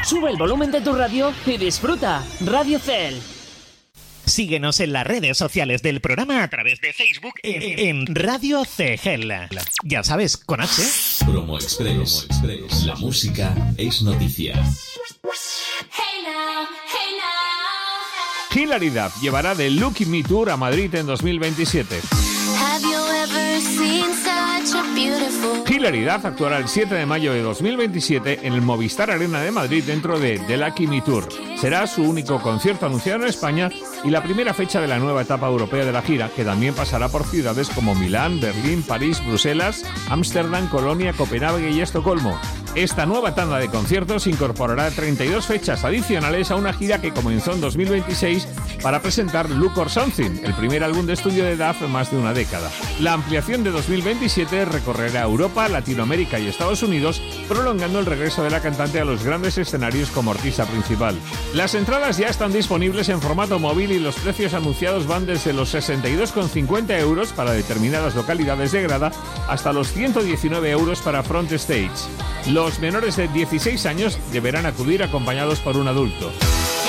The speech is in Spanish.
Sube el volumen de tu radio y disfruta. Radio Cel. Síguenos en las redes sociales del programa a través de Facebook en Radio CGEL. Ya sabes, con H. Promo Express. La música es noticia. Hilary Duff llevará The Lucky Me Tour a Madrid en 2027. Hilary Duff actuará el 7 de mayo de 2027 en el Movistar Arena de Madrid dentro de The Lucky Me Tour. Será su único concierto anunciado en España y la primera fecha de la nueva etapa europea de la gira, que también pasará por ciudades como Milán, Berlín, París, Bruselas, Ámsterdam, Colonia, Copenhague y Estocolmo. Esta nueva tanda de conciertos incorporará 32 fechas adicionales a una gira que comenzó en 2026 para presentar Look or Something, el primer álbum de estudio de Duff en más de una década. La ampliación de 2027 recorrerá Europa, Latinoamérica y Estados Unidos, prolongando el regreso de la cantante a los grandes escenarios como artista principal. Las entradas ya están disponibles en formato móvil y los precios anunciados van desde los 62,50 euros para determinadas localidades de grada hasta los 119 euros para front stage. Los menores de 16 años deberán acudir acompañados por un adulto.